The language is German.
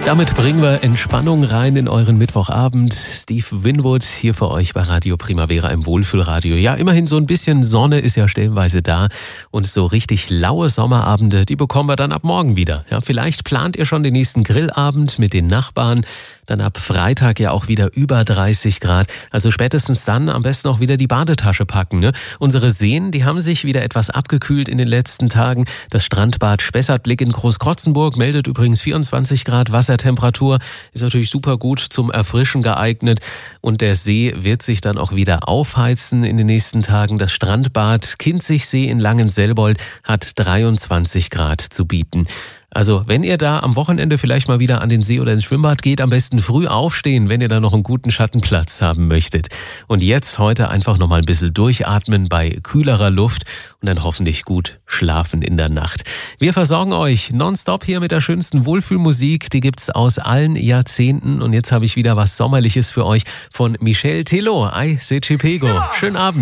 Damit bringen wir Entspannung rein in euren Mittwochabend. Steve Winwood hier für euch bei Radio Primavera im Wohlfühlradio. Ja, immerhin so ein bisschen Sonne ist ja stellenweise da und so richtig laue Sommerabende, die bekommen wir dann ab morgen wieder. Ja, vielleicht plant ihr schon den nächsten Grillabend mit den Nachbarn. Dann ab Freitag ja auch wieder über 30 Grad. Also spätestens dann am besten auch wieder die Badetasche packen. Ne? Unsere Seen, die haben sich wieder etwas abgekühlt in den letzten Tagen. Das Strandbad Spessartblick in Großkrotzenburg meldet übrigens 24 Grad Wassertemperatur. Ist natürlich super gut zum Erfrischen geeignet. Und der See wird sich dann auch wieder aufheizen in den nächsten Tagen. Das Strandbad Kinzigsee in Langenselbold hat 23 Grad zu bieten. Also wenn ihr da am Wochenende vielleicht mal wieder an den See oder ins Schwimmbad geht, am besten früh aufstehen, wenn ihr da noch einen guten Schattenplatz haben möchtet. Und jetzt heute einfach noch mal ein bisschen durchatmen bei kühlerer Luft und dann hoffentlich gut schlafen in der Nacht. Wir versorgen euch nonstop hier mit der schönsten Wohlfühlmusik. Die gibt's aus allen Jahrzehnten. Und jetzt habe ich wieder was Sommerliches für euch von Michel Tello. Ay, se ci pego. Schönen Abend.